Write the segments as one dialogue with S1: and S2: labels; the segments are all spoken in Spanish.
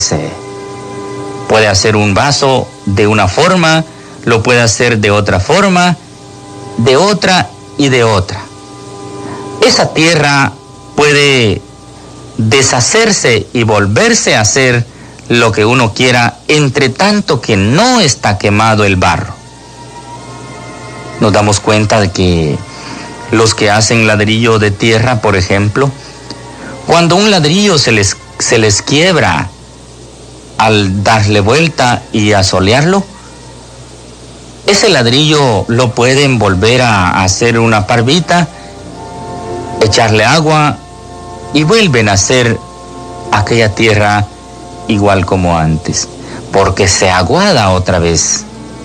S1: Puede hacer un vaso de una forma, lo puede hacer de otra forma, de otra y de otra. Esa tierra puede deshacerse y volverse a hacer lo que uno quiera, entre tanto que no está quemado el barro. Nos damos cuenta de que los que hacen ladrillo de tierra, por ejemplo, cuando un ladrillo se les quiebra al darle vuelta y asolearlo, ese ladrillo lo pueden volver a hacer una parvita, echarle agua y vuelven a hacer aquella tierra igual como antes, porque se aguada otra vez.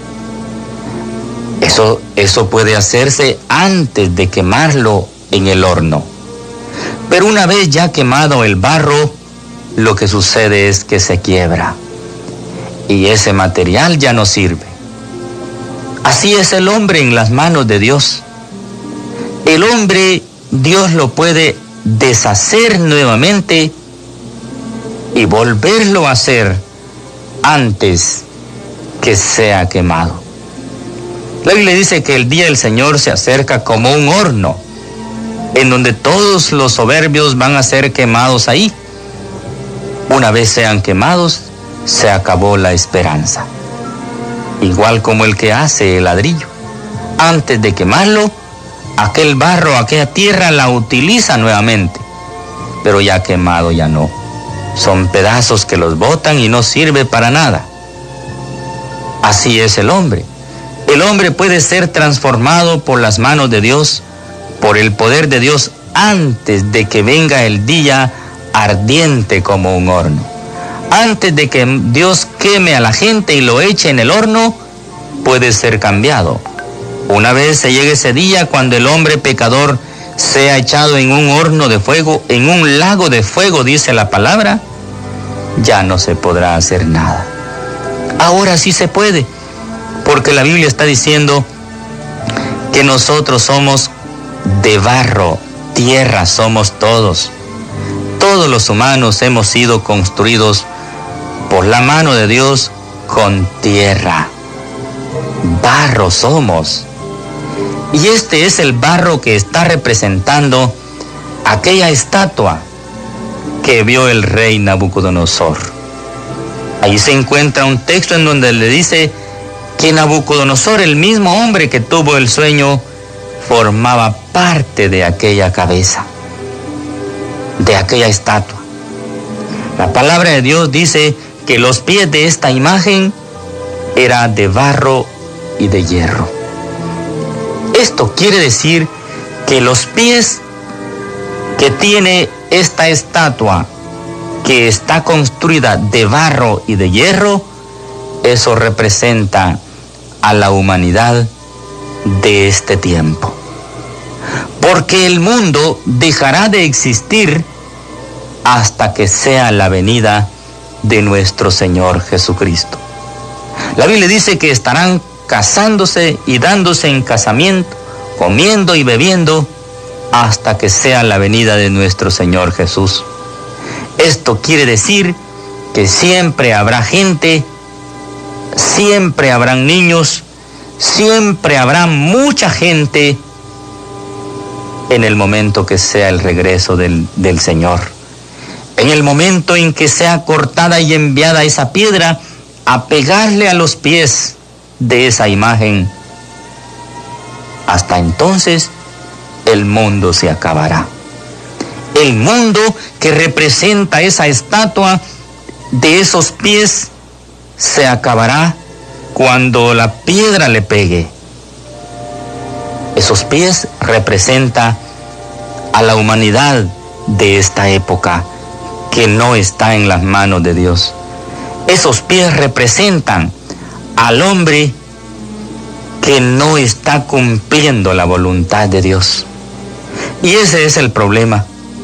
S1: Eso puede hacerse antes de quemarlo en el horno. Pero una vez ya quemado el barro, lo que sucede es que se quiebra y ese material ya no sirve. Así es el hombre en las manos de Dios. El hombre, Dios lo puede deshacer nuevamente y volverlo a hacer antes que sea quemado. La Biblia dice que el día del Señor se acerca como un horno, en donde todos los soberbios van a ser quemados ahí. Una vez sean quemados, se acabó la esperanza. Igual como el que hace el ladrillo. Antes de quemarlo, aquel barro, aquella tierra la utiliza nuevamente, pero ya quemado ya no. Son pedazos que los botan y no sirve para nada. Así es el hombre. El hombre puede ser transformado por las manos de Dios, por el poder de Dios, antes de que venga el día ardiente como un horno. Antes de que Dios queme a la gente y lo eche en el horno, puede ser cambiado. Una vez se llegue ese día cuando el hombre pecador sea echado en un horno de fuego, en un lago de fuego, dice la palabra, ya no se podrá hacer nada. Ahora sí se puede, porque la Biblia está diciendo que nosotros somos de barro, tierra somos todos. Todos los humanos hemos sido construidos por la mano de Dios con tierra. Barro somos. Y este es el barro que está representando aquella estatua que vio el rey Nabucodonosor. Ahí se encuentra un texto en donde le dice que Nabucodonosor, el mismo hombre que tuvo el sueño, formaba parte de aquella cabeza, de aquella estatua. La palabra de Dios dice que los pies de esta imagen eran de barro y de hierro. Esto quiere decir que los pies que tiene esta estatua, que está construida de barro y de hierro, eso representa a la humanidad de este tiempo. Porque el mundo dejará de existir hasta que sea la venida de nuestro Señor Jesucristo. La Biblia dice que estarán casándose y dándose en casamiento, comiendo y bebiendo, hasta que sea la venida de nuestro Señor Jesús. Esto quiere decir que siempre habrá gente, siempre habrán niños, siempre habrá mucha gente en el momento que sea el regreso del Señor. En el momento en que sea cortada y enviada esa piedra a pegarle a los pies de esa imagen, hasta entonces el mundo se acabará. El mundo que representa esa estatua de esos pies se acabará cuando la piedra le pegue. Esos pies representan a la humanidad de esta época que no está en las manos de Dios. Esos pies representan al hombre que no está cumpliendo la voluntad de Dios. Y ese es el problema.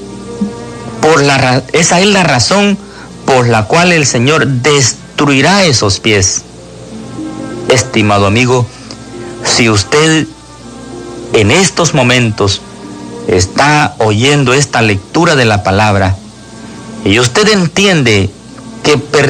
S1: Esa es la razón por la cual el Señor destruirá esos pies. Estimado amigo, si usted en estos momentos está oyendo esta lectura de la palabra y usted entiende que